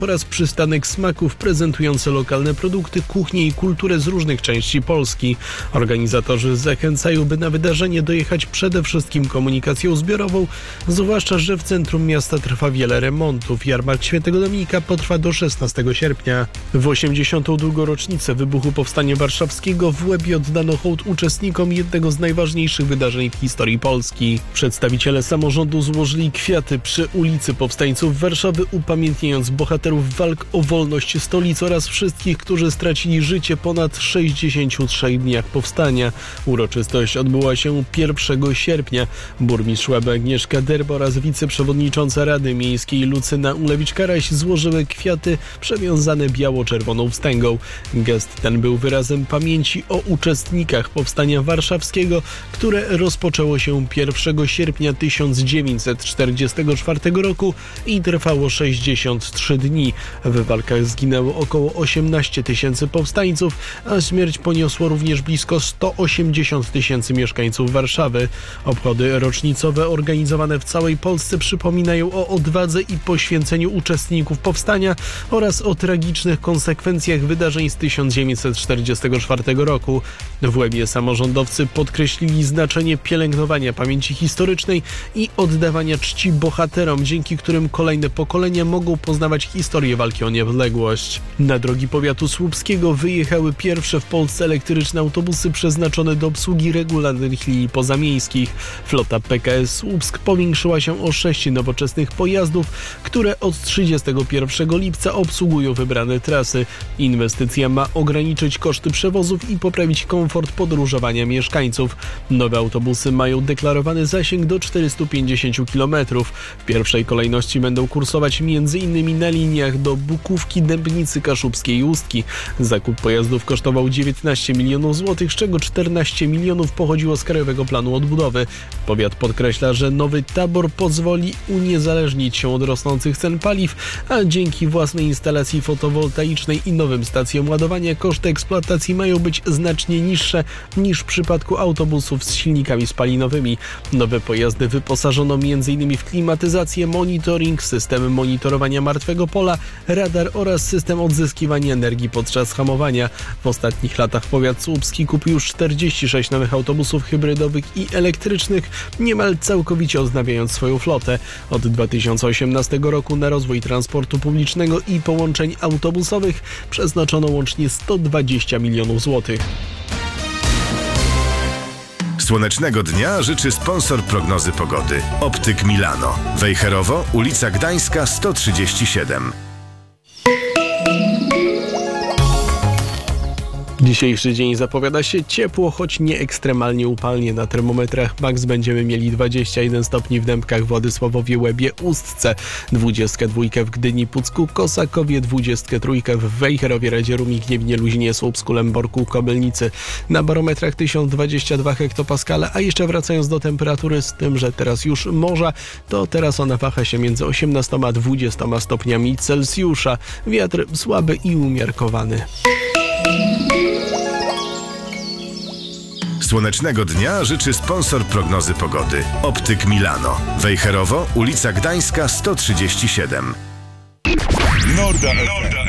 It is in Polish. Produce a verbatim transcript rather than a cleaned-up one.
oraz przystanek smaków prezentujący lokalne produkty, kuchnię i kulturę z różnych części Polski. Organizatorzy zachęcają, by na wydarzenie dojechać przede wszystkim komunikacją zbiorową, zwłaszcza że w centrum miasta trwa wiele remontów. Jarmark Świętego Dominika potrwa do szesnastego sierpnia. W osiemdziesiątą drugą rocznicę wybuchu Powstania Warszawskiego w Łebie oddano hołd uczestnikom jednego z najważniejszych wydarzeń w historii Polski. Przedstawiciele samorządu złożyli kwiaty przy ulicy Powstańców Warszawy, upamiętniając bohaterów walk o wolność stolicy oraz wszystkich, którzy stracili życie ponad sześćdziesięciu trzech dniach powstania. Uroczystość odbyła się pierwszego sierpnia. Burmistrz Łaby Agnieszka Derba oraz wiceprzewodnicząca Rady Miejskiej Lucyna Ulewicz-Karaś złożyły kwiaty przewiązane biało-czerwoną wstęgą. Gest ten był wyrazem pamięci o uczestnikach Powstania Warszawskiego, które rozpoczęło się pierwszego sierpnia tysiąc dziewięćset czterdziestego czwartego roku i trwało sześćdziesiąt trzy dni. W walkach zginęło około osiemnaście tysięcy powstańców, a śmierć poniosło również blisko sto osiemdziesiąt tysięcy mieszkańców Warszawy. Obchody rocznicowe organizowane w całej Polsce przypominają o odwadze i poświęceniu uczestników powstania oraz o tragicznych konsekwencjach wydarzeń z tysiąc dziewięćset czterdziestego czwartego roku. W Łebie samorządowcy podkreślili znaczenie pielęgnowania pamięci historycznej i oddawania czci bohaterom, dzięki którym kolejne pokolenia mogą poznawać historię walki o niepodległość. Na drogi powiatu słupskiego wyjechały pierwsze w Polsce elektryczne autobusy przeznaczone do obsługi regularnych linii pozamiejskich. Flota P K S Słupsk powiększyła się o sześć nowoczesnych pojazdów, które od trzydziestego pierwszego lipca obsługują wybrane trasy. Inwestycja ma ograniczyć koszty przewozów i poprawić komfort podróżowania mieszkańców. Nowe autobusy mają deklarowany zasięg do czterystu pięćdziesięciu kilometrów. W pierwszej kolejności będą kursować między innymi na liniach do Bukówki, Dębnicy, Kaszubskiej i Ustki. Zakup pojazdów kosztował dziewiętnaście milionów złotych, z czego czternaście milionów pochodziło z Krajowego Planu Odbudowy. Powiat podkreśla, że nowy tabor pozwoli uniezależnić się od rosnących cen paliw, a dzięki własnej instalacji fotowoltaicznej i nowym stacjom ładowania koszty eksploatacji mają być znacznie niższe niż w przypadku autobusów z silnikami spalinowymi. Nowe pojazdy wyposażono między innymi w klimatyzację, monitoring, system monitorowania martwego pola, radar oraz system odzyskiwania energii podczas hamowania. W ostatnich latach powiat słupski kupił już czterdzieści sześć nowych autobusów hybrydowych i elektrycznych, niemal całkowicie odnawiając swoją flotę. Od dwa tysiące osiemnastego roku na rozwój transportu publicznego i połączeń autobusowych przeznaczono łącznie sto dwadzieścia milionów złotych. Słonecznego dnia życzy sponsor prognozy pogody. Optyk Milano. Wejherowo, ulica Gdańska sto trzydzieści siedem. Dzisiejszy dzień zapowiada się ciepło, choć nie ekstremalnie upalnie. Na termometrach max będziemy mieli dwadzieścia jeden stopni w Dębkach, Władysławowie, Łebie, Ustce, dwadzieścia dwa w Gdyni, Pucku, Kosakowie, dwadzieścia trzy w Wejherowie, Radzierómie, Gniewnie, Luźnie, Słupsku, Lęborku, Kobylnicy. Na barometrach tysiąc dwadzieścia dwa hektopaskale, a jeszcze wracając do temperatury, z tym, że teraz już morza, to teraz ona waha się między osiemnastoma a dwudziestoma stopniami Celsjusza. Wiatr słaby i umiarkowany. Słonecznego dnia życzy sponsor prognozy pogody. Optyk Milano. Wejherowo, ulica Gdańska sto trzydzieści siedem. Norda F M.